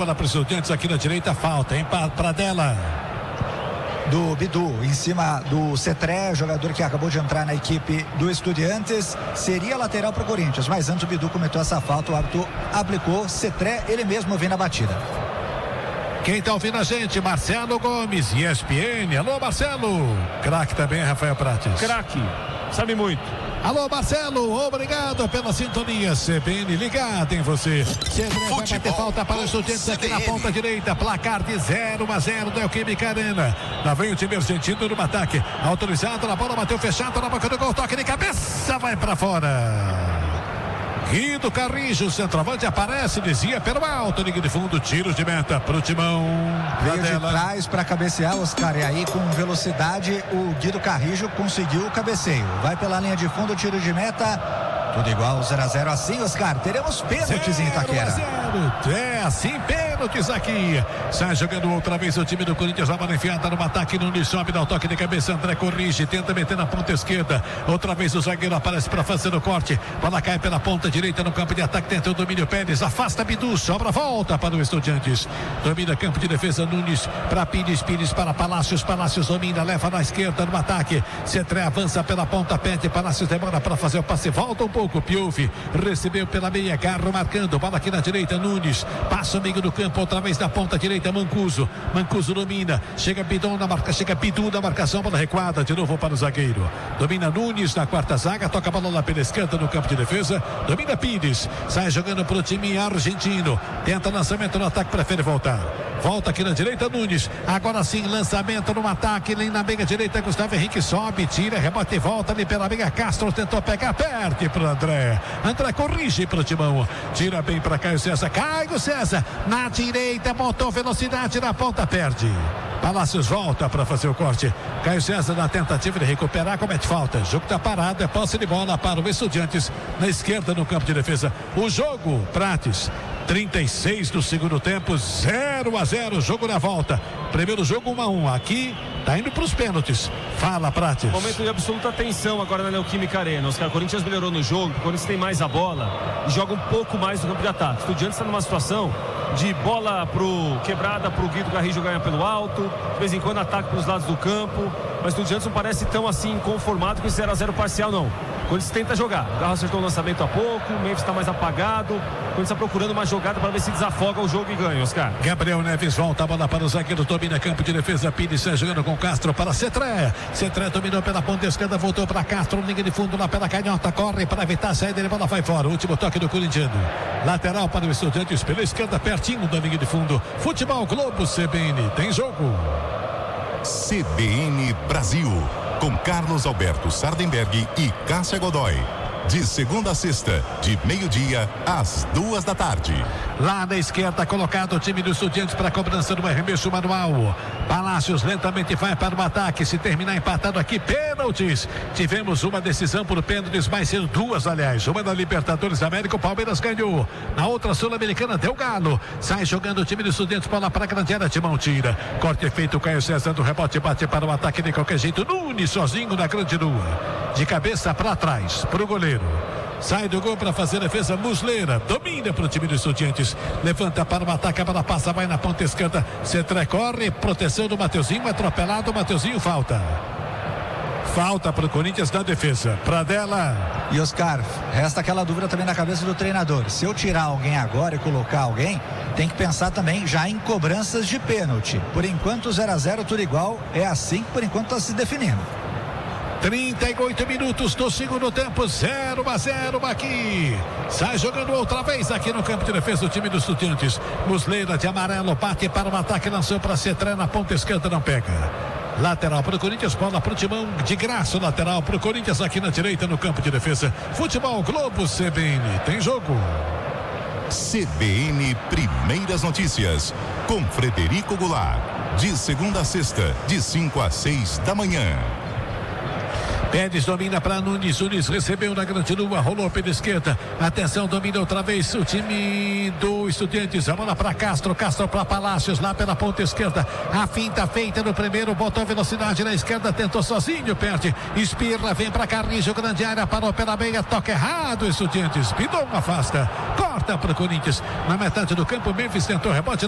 bola para os Estudiantes aqui na direita, falta, hein? Pradella. Do Bidu, em cima do Cetré, jogador que acabou de entrar na equipe do Estudiantes, seria lateral para o Corinthians, mas antes o Bidu cometeu essa falta, o árbitro aplicou, Cetré, ele mesmo vem na batida. Quem tá ouvindo a gente? Marcelo Gomes, ESPN. Alô, Marcelo. Craque também, Rafael Prates. Craque, sabe muito. Alô, Marcelo, obrigado pela sintonia. CBN ligado em você. Vai bater falta para os Estudiantes aqui na ponta direita. Placar de 0-0 da Neoquímica Arena. Lá vem o time argentino no ataque. Autorizado, na bola, bateu fechado na boca do gol. Toque de cabeça, vai para fora. Guido Carrijo, centroavante, aparece, desvia pelo alto, liga de fundo, tiro de meta pro Timão. Veio de trás para cabecear, Oscar, e aí com velocidade o Guido Carrijo conseguiu o cabeceio. Vai pela linha de fundo, tiro de meta. Tudo igual, 0-0 assim, Oscar. Teremos pênaltis em Itaquera. É assim, pênaltis aqui. Sai jogando outra vez o time do Corinthians. A bola enfiada no ataque. Nunes sobe, dá o toque de cabeça. André corrige, tenta meter na ponta esquerda. Outra vez o zagueiro aparece para fazer o corte. Bola cai pela ponta direita no campo de ataque. Tenta o domínio Pérez. Afasta Bidu. Sobra volta para o Estudiantes. Domina campo de defesa. Nunes para Pires. Pires para Palácios. Palácios domina. Leva na esquerda no ataque. Cetré avança pela ponta. Pede. Palácios demora para fazer o passe. Volta um pouco. Piufi recebeu pela meia, Garro marcando, bola aqui na direita, Nunes, passa o meio do campo, outra vez na ponta direita, Mancuso domina, chega Bidu na marcação, bola recuada, de novo para o zagueiro, domina Nunes na quarta zaga, toca a bola lá pela esquerda no campo de defesa, domina Pires, sai jogando para o time argentino, tenta lançamento no ataque, prefere voltar. Volta aqui na direita, Nunes. Agora sim, lançamento no ataque. Ali na meia direita, Gustavo Henrique sobe, tira, rebote e volta ali pela meia. Castro tentou pegar, perde pro André. André corrige pro Timão. Tira bem para Caio César. Caio César na direita, botou velocidade na ponta, perde. Palácios volta para fazer o corte. Caio César na tentativa de recuperar, comete falta. O jogo está parado, é posse de bola para o Estudiantes na esquerda no campo de defesa. O jogo, Prates, 36 do segundo tempo, 0-0, jogo na volta. Primeiro jogo 1-1, aqui tá indo para os pênaltis. Fala, Prates. Momento de absoluta tensão agora na Neoquímica Arena. O Corinthians melhorou no jogo, o Corinthians tem mais a bola e joga um pouco mais no campo de ataque. O Estudiantes está numa situação de bola quebrada pro Guido Carrijo ganhar pelo alto, de vez em quando ataque pelos lados do campo, mas o Estudiantes não parece tão assim conformado com esse 0-0 parcial, não. O Corinthians tenta jogar, o Garro acertou o lançamento há pouco, o Memphis está mais apagado, o Corinthians está procurando uma jogada para ver se desafoga o jogo e ganha, Oscar. Gabriel Neves volta a bola para o zagueiro, domina campo de defesa, Pires jogando com Castro para Cetré. Cetré dominou pela ponta esquerda, voltou para Castro, linha de fundo lá pela canhota, corre para evitar a saída, ele bola vai fora, último toque do corintiano. Lateral para o Estudiantes pela esquerda, pertinho da linha de fundo. Futebol Globo CBN, tem jogo. CBN Brasil, com Carlos Alberto Sardenberg e Cássia Godoy. De segunda a sexta, de meio-dia às 2 da tarde. Lá na esquerda, colocado o time do Estudiantes para a cobrança do arremesso manual. Palácios lentamente vai para o ataque. Se terminar empatado aqui, pênaltis. Tivemos uma decisão por pênaltis, mais ser duas, aliás. Uma da Libertadores da América, o Palmeiras ganhou. Na outra Sul-Americana, deu Galo. Sai jogando o time do Estudiantes, bola para a grande área, Timão tira. Corte feito, Caio César do rebote, bate para o ataque de qualquer jeito. Nunes sozinho na grande lua. De cabeça para trás, para o goleiro. Sai do gol para fazer a defesa, Muslera domina para o time do Estudiantes, levanta para o ataque, a bola passa, vai na ponta esquerda, Cetré corre, proteção do Mateuzinho, atropelado, Mateuzinho falta para o Corinthians na defesa. Pradella. E Oscar, resta aquela dúvida também na cabeça do treinador, se eu tirar alguém agora e colocar alguém, tem que pensar também já em cobranças de pênalti. Por enquanto 0-0, tudo igual, é assim que por enquanto está se definindo. 38 minutos do segundo tempo, 0-0 aqui. Sai jogando outra vez aqui no campo de defesa o time dos Estudiantes. Muslera de amarelo, bate para o ataque, lançou para Cetré na ponta esquerda, não pega. Lateral para o Corinthians, bola para o Timão, de graça, lateral para o Corinthians aqui na direita no campo de defesa. Futebol Globo CBN, tem jogo. CBN Primeiras Notícias, com Frederico Goulart. De segunda a sexta, de 5 às 6 da manhã. Pérez domina para Nunes, Nunes recebeu na grande lua, rolou pela esquerda, atenção, domina outra vez o time do Estudiantes, a bola para Castro, Castro para Palácios, lá pela ponta esquerda, a finta feita no primeiro, botou velocidade na esquerda, tentou sozinho, perde, espirra, vem para Carrijo, grande área, parou pela meia, toca errado, Estudiantes, Pidon afasta, corta para o Corinthians, na metade do campo, Memphis tentou rebote,